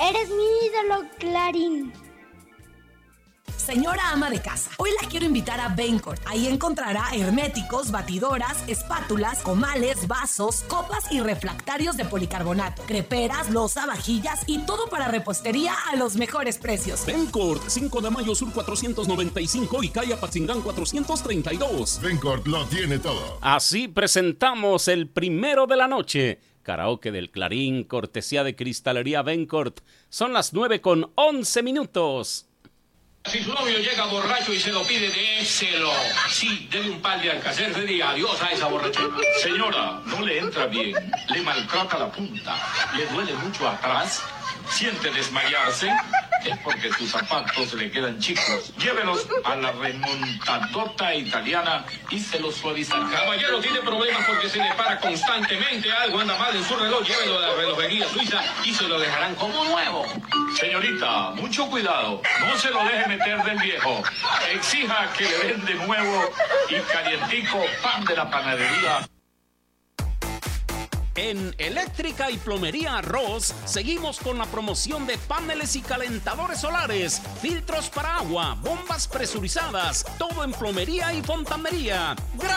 Eres mi ídolo, Clarín. Señora ama de casa, hoy la quiero invitar a Bencourt. Ahí encontrará herméticos, batidoras, espátulas, comales, vasos, copas y refractarios de policarbonato, creperas, loza, vajillas y todo para repostería a los mejores precios. Bencourt, 5 de mayo sur 495 y calle Apatzingán 432. Bencourt lo tiene todo. Así presentamos el primero de la noche. Karaoke del Clarín, cortesía de Cristalería Bencourt. Son las 9:11. Si su novio llega borracho y se lo pide, déselo. Sí, dele un par de Alcacer y diga adiós a esa borrachera. Señora, no le entra bien, le maltrata la punta, le duele mucho atrás, siente desmayarse, es porque sus zapatos le quedan chicos. Llévelos a la remontadota italiana y se los suavizará. Caballero, tiene problemas porque se le para constantemente algo, anda mal en su reloj, llévelo a la relojería suiza y se lo dejarán como nuevo. Señorita, mucho cuidado, no se lo deje meter del viejo. Exija que le den de nuevo y calientico pan de la panadería. En Eléctrica y Plomería Arroz seguimos con la promoción de paneles y calentadores solares, filtros para agua, bombas presurizadas, todo en plomería y fontanería.